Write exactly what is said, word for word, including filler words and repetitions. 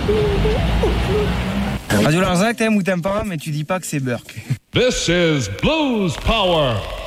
Radio Larzac, t'aimes ou t'aimes pas, mais tu dis pas que c'est Burke. This is Blues Power.